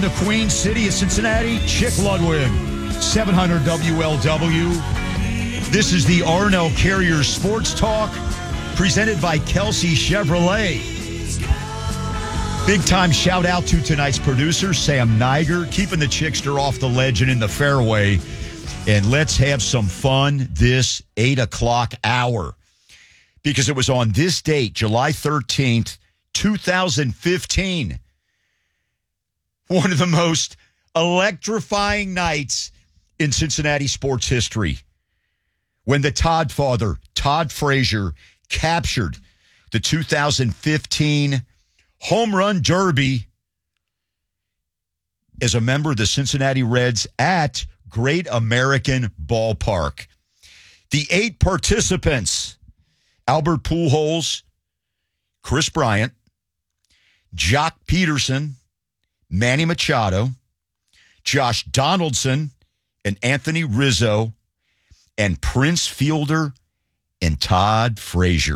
The Queen City of Cincinnati, Chick Ludwig, 700 WLW. This is the Arnell Carrier Sports Talk, presented by Kelsey Chevrolet. Big time shout out to tonight's producer, Sam Niger, keeping the Chickster off the ledge and in the fairway. And let's have some fun this 8 o'clock hour. Because it was on this date, July 13th, 2015. One of the most electrifying nights in Cincinnati sports history, when the Todd father, Todd Frazier, captured the 2015 Home Run Derby as a member of the Cincinnati Reds at Great American Ballpark. The 8 participants: Albert Pujols, Chris Bryant, Jock Peterson, Manny Machado, Josh Donaldson, and Anthony Rizzo, and Prince Fielder and Todd Frazier.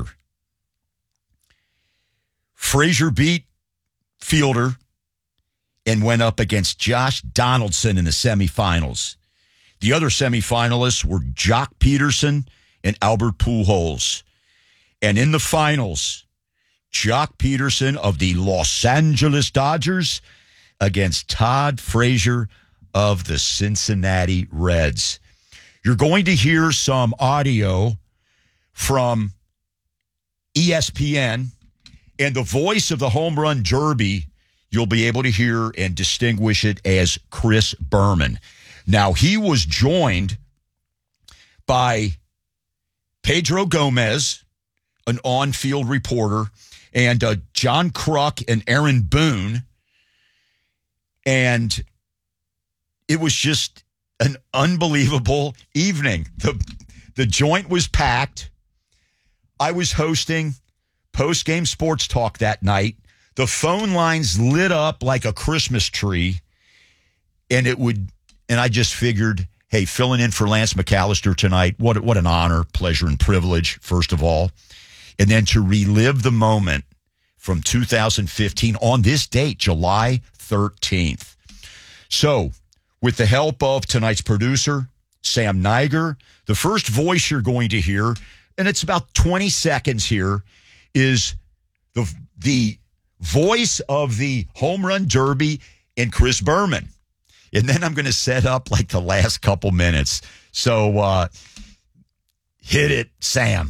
Frazier beat Fielder and went up against Josh Donaldson in the semifinals. The other semifinalists were Jock Peterson and Albert Pujols. And in the finals, Jock Peterson of the Los Angeles Dodgers against Todd Frazier of the Cincinnati Reds. You're going to hear some audio from ESPN, and the voice of the Home Run Derby, you'll be able to hear and distinguish it as Chris Berman. Now, he was joined by Pedro Gomez, an on-field reporter, and John Kruk and Aaron Boone. And it was just an unbelievable evening. The joint was packed. I was hosting post-game sports talk that night. The phone lines lit up like a Christmas tree. And I just figured, hey, filling in for Lance McAllister tonight, what an honor, pleasure, and privilege, first of all. And then to relive the moment from 2015 on this date, July 13th. So, with the help of tonight's producer, Sam Niger, the first voice you're going to hear, and it's about 20 seconds here, is the voice of the Home Run Derby and Chris Berman. And then I'm going to set up like the last couple minutes. So, hit it, Sam.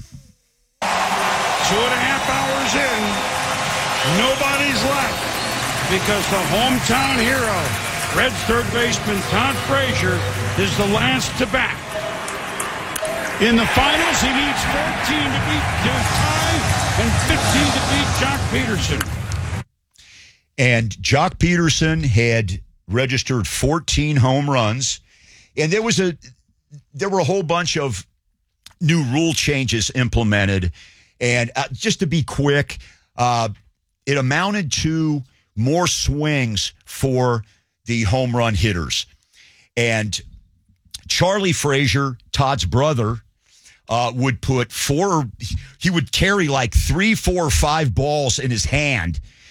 2.5 hours in, nobody's left, because the hometown hero, Reds third baseman Todd Frazier, is the last to bat. In the finals, he needs 14 to beat Ty and 15 to beat Jock Peterson. And Jock Peterson had registered 14 home runs, and there were a whole bunch of new rule changes implemented. And just to be quick, it amounted to more swings for the home run hitters. And Charlie Frazier, Todd's brother, would put he would carry like 3, 4, 5 balls in his hand